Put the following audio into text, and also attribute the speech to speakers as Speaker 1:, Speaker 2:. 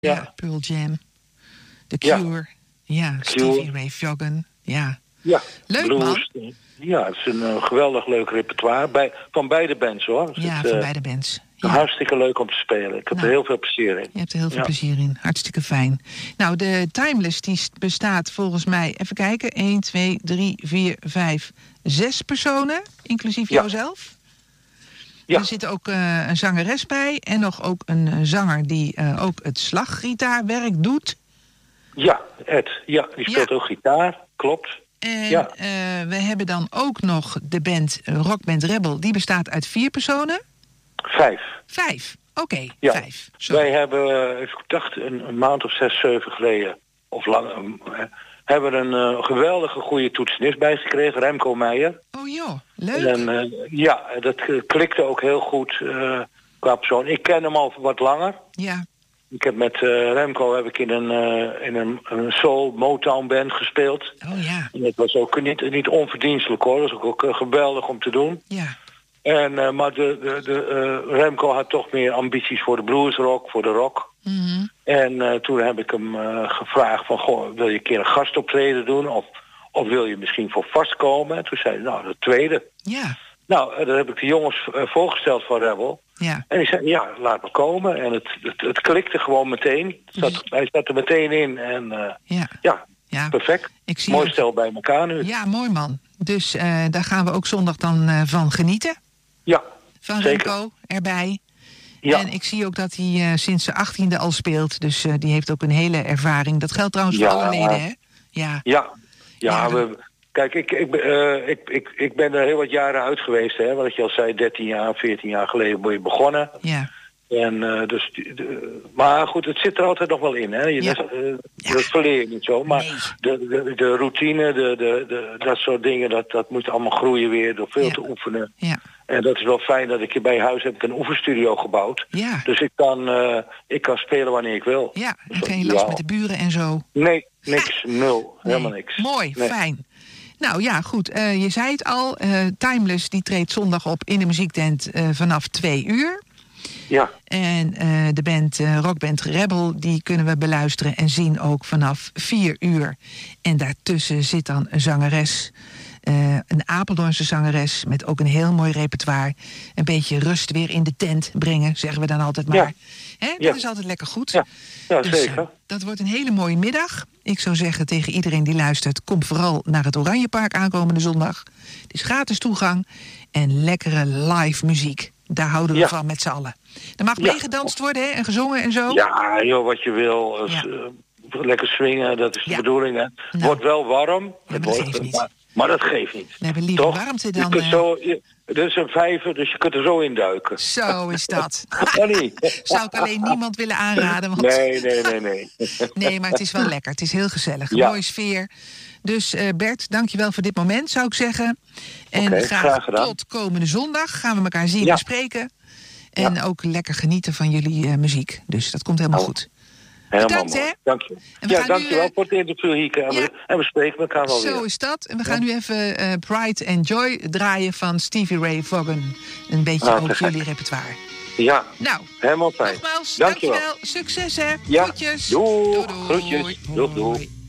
Speaker 1: Ja, Pearl Jam. The Cure. Ja, Stevie Ray Vaughan. Ja. Leuk,
Speaker 2: blues,
Speaker 1: man.
Speaker 2: Ja, het is een geweldig leuk repertoire. Van beide bands, hoor. Dus
Speaker 1: van beide bands. Ja.
Speaker 2: Hartstikke leuk om te spelen. Ik heb er heel veel plezier in.
Speaker 1: Je hebt er heel veel plezier in. Hartstikke fijn. Nou, de Timeless die bestaat volgens mij... Even kijken. 1, 2, 3, 4, 5, 6 personen. Inclusief jouzelf. Ja. Er zit ook een zangeres bij. En nog ook een zanger die ook het slaggitaarwerk doet.
Speaker 2: Ja, Ed. Ja, die speelt ook gitaar. Klopt.
Speaker 1: En we hebben dan ook nog de band Rockband Rebel. Die bestaat uit 4 personen. 5. Oké, 5.
Speaker 2: Wij hebben, ik dacht een maand of 6, 7 geleden... of lang, hebben een geweldige goede toetsenist bijgekregen. Remco Meijer.
Speaker 1: Oh joh, leuk.
Speaker 2: En dat klikte ook heel goed qua persoon. Ik ken hem al wat langer.
Speaker 1: Ja.
Speaker 2: Ik heb met Remco in een soul Motown band gespeeld.
Speaker 1: Oh ja.
Speaker 2: En het was ook niet onverdienstelijk, hoor. Dat was ook geweldig om te doen.
Speaker 1: Ja.
Speaker 2: En, maar Remco had toch meer ambities voor de bluesrock, voor de rock.
Speaker 1: Mm-hmm.
Speaker 2: En toen heb ik hem gevraagd van, goh, wil je een keer een gastoptreden doen? Of wil je misschien voor vastkomen? En toen zei hij, nou, de tweede.
Speaker 1: Ja.
Speaker 2: Nou, daar heb ik de jongens voorgesteld van Rebel.
Speaker 1: Ja.
Speaker 2: En die zei, ja, laat me komen. En het klikte gewoon meteen. Hij zat er meteen in. En ja, perfect. Mooi stel bij elkaar nu.
Speaker 1: Ja, mooi man. Dus daar gaan we ook zondag dan van genieten.
Speaker 2: Ja,
Speaker 1: van
Speaker 2: zeker.
Speaker 1: Remco erbij.
Speaker 2: Ja.
Speaker 1: En ik zie ook dat hij sinds zijn 18e al speelt. Dus die heeft ook een hele ervaring. Dat geldt trouwens voor alle leden, hè?
Speaker 2: Kijk, ik ben er heel wat jaren uit geweest, hè. Wat je al zei, 13 jaar, 14 jaar geleden ben je begonnen.
Speaker 1: Ja.
Speaker 2: En maar goed, het zit er altijd nog wel in, hè. Dat verleer je niet zo. Maar de routine, dat soort dingen, dat moet allemaal groeien weer door veel te oefenen.
Speaker 1: Ja.
Speaker 2: En dat is wel fijn dat ik hier bij huis heb een oefenstudio gebouwd.
Speaker 1: Ja.
Speaker 2: Dus ik kan spelen wanneer ik wil.
Speaker 1: Ja, en geen last met de buren en zo.
Speaker 2: Nee, niks, nul, helemaal niks.
Speaker 1: Mooi, fijn. Nou ja, goed. Je zei het al. Timeless die treedt zondag op in de muziektent vanaf 2 uur.
Speaker 2: Ja.
Speaker 1: En de band Rockband Rebel, die kunnen we beluisteren en zien ook vanaf 4 uur. En daartussen zit dan een zangeres, een Apeldoornse zangeres met ook een heel mooi repertoire. Een beetje rust weer in de tent brengen, zeggen we dan altijd maar.
Speaker 2: Ja.
Speaker 1: Hè? Dat is altijd lekker goed.
Speaker 2: Ja,
Speaker 1: dus,
Speaker 2: zeker.
Speaker 1: Dat wordt een hele mooie middag. Ik zou zeggen tegen iedereen die luistert, kom vooral naar het Oranjepark aankomende zondag. Het is gratis toegang en lekkere live muziek. Daar houden we van met z'n allen. Er mag meegedanst worden, hè, en gezongen en zo.
Speaker 2: Ja, joh, wat je wil. Lekker swingen, dat is de bedoeling. Hè. Het wordt wel warm. Maar dat geeft niet.
Speaker 1: We hebben liever warmte dan...
Speaker 2: Het is een 5, dus je kunt er zo in duiken.
Speaker 1: Zo is dat.
Speaker 2: Niet.
Speaker 1: Zou ik alleen niemand willen aanraden. Want...
Speaker 2: Nee.
Speaker 1: Nee, maar het is wel lekker. Het is heel gezellig.
Speaker 2: Ja.
Speaker 1: Mooie sfeer. Dus Bert, dankjewel voor dit moment, zou ik zeggen. En
Speaker 2: graag gedaan.
Speaker 1: Tot komende zondag gaan we elkaar zien en spreken. En ook lekker genieten van jullie muziek. Dus dat komt helemaal goed. Bedankt, hè?
Speaker 2: Dank je. Dankjewel voor het interview hier. En we spreken elkaar wel weer.
Speaker 1: Zo is dat. En we gaan nu even Pride and Joy draaien van Stevie Ray Vaughan. Een beetje ook jullie repertoire.
Speaker 2: Ja,
Speaker 1: nou,
Speaker 2: helemaal fijn.
Speaker 1: Nogmaals,
Speaker 2: dankjewel.
Speaker 1: Succes, hè.
Speaker 2: Ja.
Speaker 1: Groetjes.
Speaker 2: Doei. Groetjes. Doei.